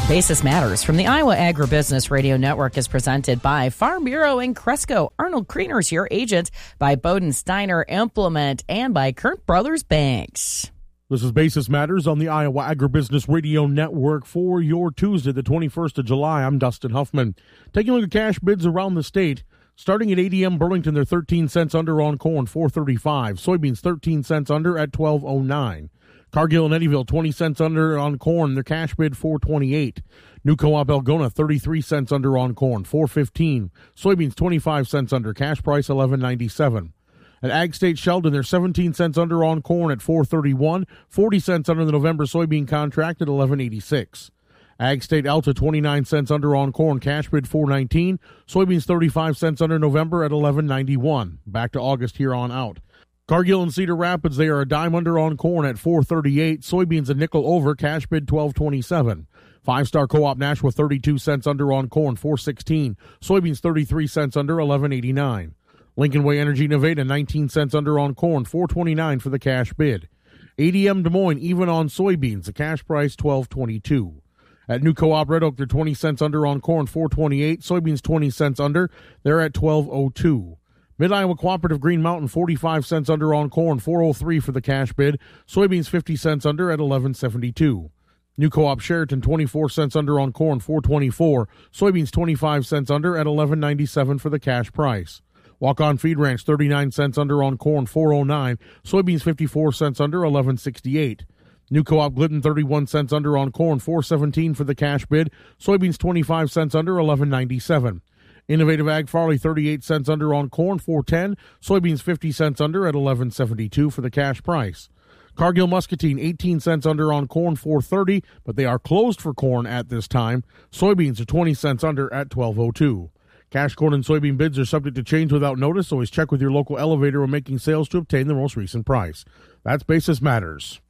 Basis Matters from the Iowa Agribusiness Radio Network is presented by Farm Bureau in Cresco. Arnold Kriener's your agent, by Bodensteiner Implement, and by Kern Brothers Banks. This is Basis Matters on the Iowa Agribusiness Radio Network for your Tuesday, the 21st of July. I'm Dustin Huffman. Taking a look at cash bids around the state. Starting at ADM Burlington, they're 13 cents under on corn, $4.35. Soybeans 13 cents under at $12.09. Cargill and Eddyville, 20 cents under on corn. Their cash bid, $4.28. New Co-op Algona, 33 cents under on corn, $4.15. Soybeans, 25 cents under. Cash price, $11.97. At Ag State Sheldon, they're 17 cents under on corn at $4.31. 40 cents under the November soybean contract at $11.86. Ag State Alta, 29 cents under on corn. Cash bid, $4.19. Soybeans, 35 cents under November at $11.91. Back to August here on out. Cargill and Cedar Rapids, they are a dime under on corn at $4.38. Soybeans a nickel over, cash bid $12.27. Five-Star Co-op Nashua, 32 cents under on corn, $4.16. Soybeans 33 cents under, $11.89. Lincoln Way Energy Nevada, 19 cents under on corn, $4.29 for the cash bid. ADM Des Moines, even on soybeans, the cash price $12.22. At New Co-op Red Oak, they're 20 cents under on corn, $4.28. Soybeans 20 cents under, they're at $12.02. Mid-Iowa Cooperative Green Mountain, 45 cents under on corn, $4.03 for the cash bid. Soybeans 50 cents under at $11.72. New Co-op Sheraton, 24 cents under on corn, $4.24. Soybeans 25 cents under at $11.97 for the cash price. Walk-On Feed Ranch, 39 cents under on corn, $4.09. Soybeans 54 cents under, $11.68. New Co-op Glidden, 31 cents under on corn, $4.17 for the cash bid. Soybeans 25 cents under, $11.97. Innovative Ag Farley, 38 cents under on corn, $4.10. Soybeans 50 cents under at $11.72 for the cash price. Cargill Muscatine, 18 cents under on corn, $4.30, but they are closed for corn at this time. Soybeans are 20 cents under at $12.02. Cash corn and soybean bids are subject to change without notice. Always check with your local elevator when making sales to obtain the most recent price. That's Basis Matters.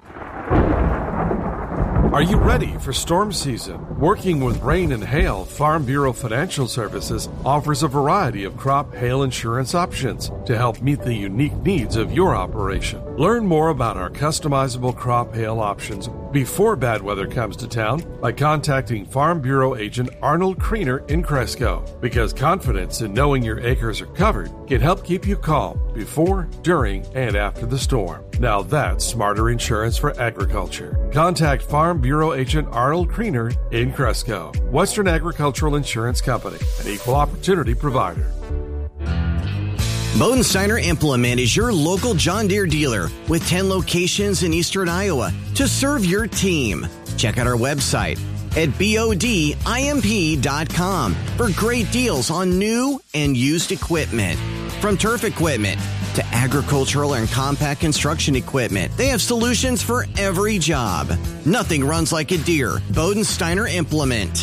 Are you ready for storm season? Working with rain and hail, Farm Bureau Financial Services offers a variety of crop hail insurance options to help meet the unique needs of your operation. Learn more about our customizable crop hail options before bad weather comes to town by contacting Farm Bureau agent Arnold Kriener in Cresco, because confidence in knowing your acres are covered can help keep you calm before, during, and after the storm. Now that's smarter insurance for agriculture. Contact Farm Bureau agent Arnold Kriener in Cresco. Western Agricultural Insurance Company, an equal opportunity provider. Bodensteiner Implement is your local John Deere dealer with 10 locations in eastern Iowa to serve your team. Check out our website at bodimp.com for great deals on new and used equipment. From turf equipment to agricultural and compact construction equipment, they have solutions for every job. Nothing runs like a Deere. Bodensteiner Implement.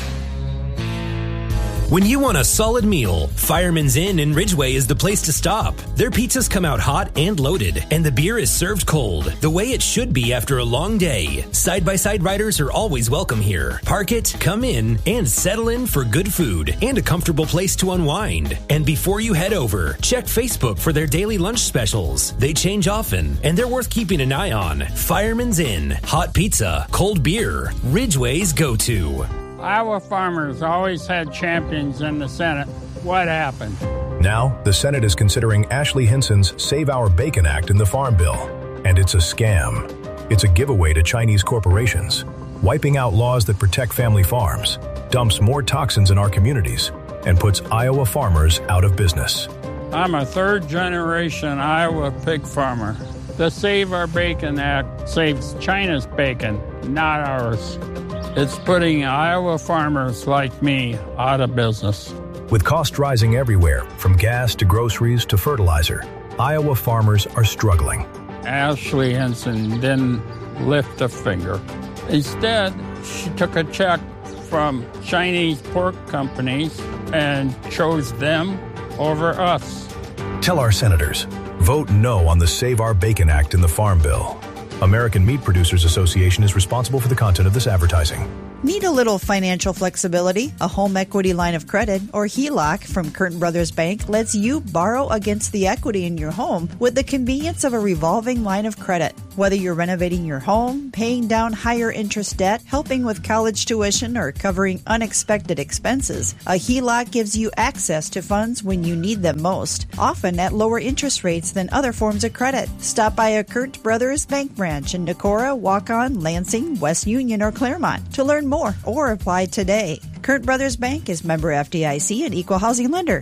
When you want a solid meal, Fireman's Inn in Ridgeway is the place to stop. Their pizzas come out hot and loaded, and the beer is served cold, the way it should be after a long day. Side-by-side riders are always welcome here. Park it, come in, and settle in for good food and a comfortable place to unwind. And before you head over, check Facebook for their daily lunch specials. They change often, and they're worth keeping an eye on. Fireman's Inn, hot pizza, cold beer, Ridgeway's go-to. Iowa farmers always had champions in the Senate. What happened? Now, the Senate is considering Ashley Hinson's Save Our Bacon Act in the Farm Bill. And it's a scam. It's a giveaway to Chinese corporations, wiping out laws that protect family farms, dumps more toxins in our communities, and puts Iowa farmers out of business. I'm a third-generation Iowa pig farmer. The Save Our Bacon Act saves China's bacon, not ours. It's putting Iowa farmers like me out of business. With costs rising everywhere, from gas to groceries to fertilizer, Iowa farmers are struggling. Ashley Hinson didn't lift a finger. Instead, she took a check from Chinese pork companies and chose them over us. Tell our senators, vote no on the Save Our Bacon Act in the Farm Bill. American Meat Producers Association is responsible for the content of this advertising. Need a little financial flexibility? A home equity line of credit, or HELOC, from Kern Brothers Bank lets you borrow against the equity in your home with the convenience of a revolving line of credit. Whether you're renovating your home, paying down higher interest debt, helping with college tuition, or covering unexpected expenses, a HELOC gives you access to funds when you need them most, often at lower interest rates than other forms of credit. Stop by a Kurt Brothers Bank branch in Decorah, Waukon, Lansing, West Union, or Claremont to learn more or apply today. Kurt Brothers Bank is member FDIC and equal housing lender.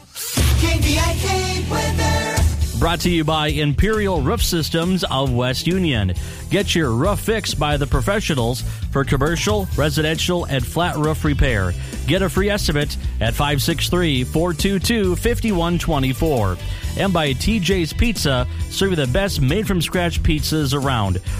KVIK weather. Brought to you by Imperial Roof Systems of West Union. Get your roof fixed by the professionals for commercial, residential, and flat roof repair. Get a free estimate at 563-422-5124. And by TJ's Pizza, serving the best made-from-scratch pizzas around.